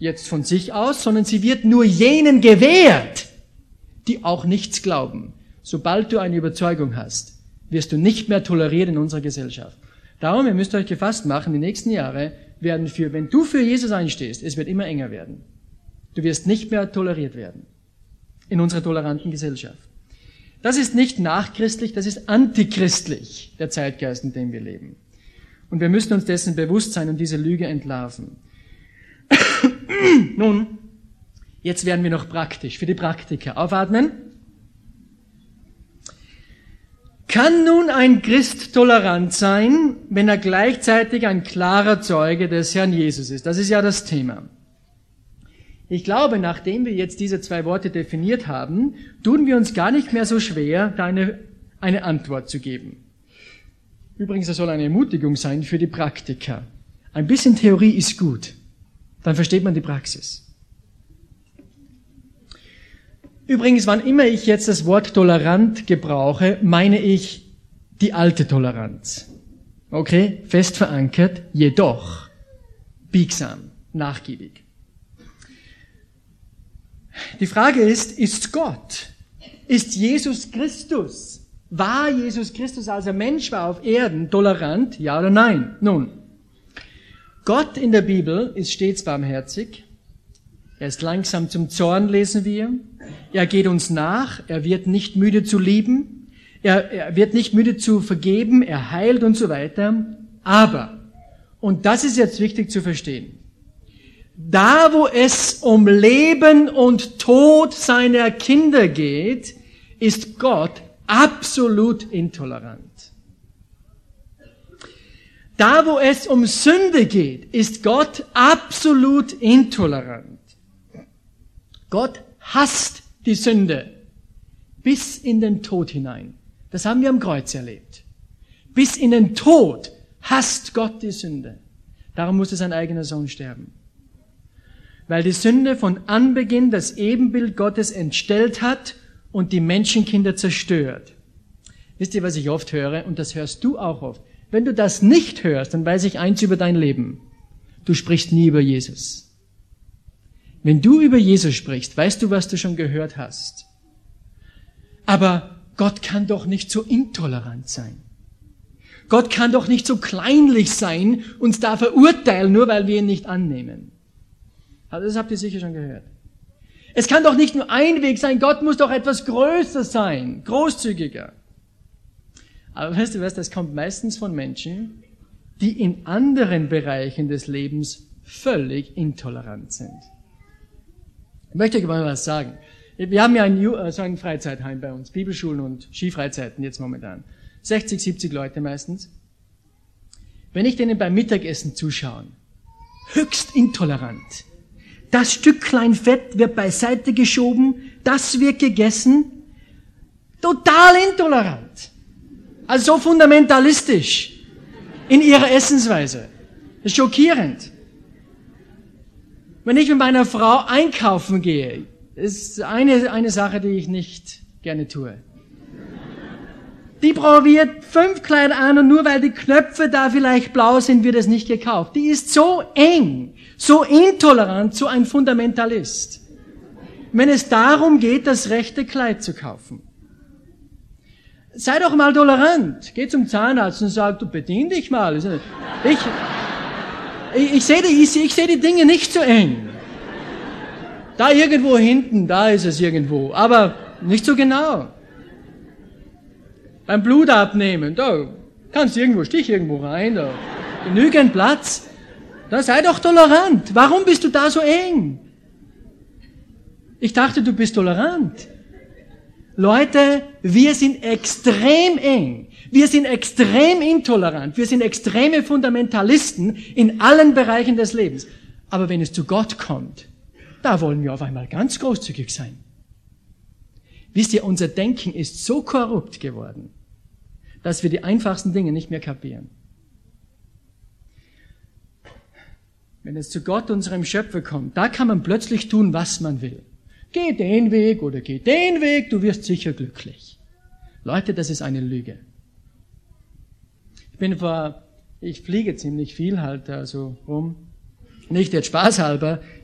jetzt von sich aus, sondern sie wird nur jenen gewährt, die auch nichts glauben. Sobald du eine Überzeugung hast, wirst du nicht mehr toleriert in unserer Gesellschaft. Darum, ihr müsst euch gefasst machen, die nächsten Jahre werden wenn du für Jesus einstehst, es wird immer enger werden. Du wirst nicht mehr toleriert werden in unserer toleranten Gesellschaft. Das ist nicht nachchristlich, das ist antichristlich, der Zeitgeist, in dem wir leben. Und wir müssen uns dessen bewusst sein und diese Lüge entlarven. Nun, jetzt werden wir noch praktisch, für die Praktiker. Aufatmen. Kann nun ein Christ tolerant sein, wenn er gleichzeitig ein klarer Zeuge des Herrn Jesus ist? Das ist ja das Thema. Ich glaube, nachdem wir jetzt diese 2 Worte definiert haben, tun wir uns gar nicht mehr so schwer, da eine Antwort zu geben. Übrigens, das soll eine Ermutigung sein für die Praktiker. Ein bisschen Theorie ist gut. Dann versteht man die Praxis. Übrigens, wann immer ich jetzt das Wort tolerant gebrauche, meine ich die alte Toleranz. Okay? Fest verankert, jedoch biegsam, nachgiebig. Die Frage ist Gott, ist Jesus Christus, war Jesus Christus, als er Mensch war auf Erden, tolerant, ja oder nein? Nun, Gott in der Bibel ist stets barmherzig, er ist langsam zum Zorn, lesen wir, er geht uns nach, er wird nicht müde zu lieben, er wird nicht müde zu vergeben, er heilt und so weiter, aber, und das ist jetzt wichtig zu verstehen, da, wo es um Leben und Tod seiner Kinder geht, ist Gott absolut intolerant. Da, wo es um Sünde geht, ist Gott absolut intolerant. Gott hasst die Sünde bis in den Tod hinein. Das haben wir am Kreuz erlebt. Bis in den Tod hasst Gott die Sünde. Darum musste sein eigener Sohn sterben. Weil die Sünde von Anbeginn das Ebenbild Gottes entstellt hat und die Menschenkinder zerstört. Wisst ihr, was ich oft höre? Und das hörst du auch oft. Wenn du das nicht hörst, dann weiß ich eins über dein Leben. Du sprichst nie über Jesus. Wenn du über Jesus sprichst, weißt du, was du schon gehört hast. Aber Gott kann doch nicht so intolerant sein. Gott kann doch nicht so kleinlich sein, uns da verurteilen, nur weil wir ihn nicht annehmen. Also das habt ihr sicher schon gehört. Es kann doch nicht nur ein Weg sein, Gott muss doch etwas größer sein, großzügiger. Aber weißt du was, das kommt meistens von Menschen, die in anderen Bereichen des Lebens völlig intolerant sind. Ich möchte euch mal was sagen. Wir haben ja so ein Freizeitheim bei uns, Bibelschulen und Skifreizeiten jetzt momentan. 60, 70 Leute meistens. Wenn ich denen beim Mittagessen zuschaue, höchst intolerant. Das Stücklein Fett wird beiseite geschoben, das wird gegessen. Total intolerant. Also so fundamentalistisch in ihrer Essensweise. Das ist schockierend. Wenn ich mit meiner Frau einkaufen gehe, ist eine Sache, die ich nicht gerne tue. Die probiert 5 Kleider an und nur weil die Knöpfe da vielleicht blau sind, wird es nicht gekauft. Die ist so eng, so intolerant, so ein Fundamentalist. Wenn es darum geht, das rechte Kleid zu kaufen. Sei doch mal tolerant. Geh zum Zahnarzt und sag, du bedien dich mal. Ich sehe die Dinge nicht so eng. Da irgendwo hinten, da ist es irgendwo. Aber nicht so genau. Beim Blut abnehmen, da kannst du stich irgendwo rein, da genügend Platz. Da sei doch tolerant. Warum bist du da so eng? Ich dachte, du bist tolerant. Leute, wir sind extrem eng. Wir sind extrem intolerant. Wir sind extreme Fundamentalisten in allen Bereichen des Lebens. Aber wenn es zu Gott kommt, da wollen wir auf einmal ganz großzügig sein. Wisst ihr, unser Denken ist so korrupt geworden, dass wir die einfachsten Dinge nicht mehr kapieren. Wenn es zu Gott, unserem Schöpfer, kommt, da kann man plötzlich tun, was man will. Geh den Weg oder geh den Weg, du wirst sicher glücklich. Leute, das ist eine Lüge. Ich fliege ziemlich viel halt da so rum. Nicht jetzt spaßhalber.